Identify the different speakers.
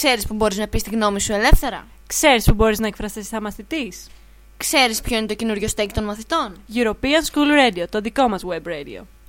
Speaker 1: Ξέρεις που μπορείς να πεις τη γνώμη σου ελεύθερα?
Speaker 2: Ξέρεις που μπορείς να εκφραστείς σαν μαθητής?
Speaker 1: Ξέρεις ποιο είναι το καινούριο στέκι των μαθητών?
Speaker 2: European School Radio, το δικό μας web radio.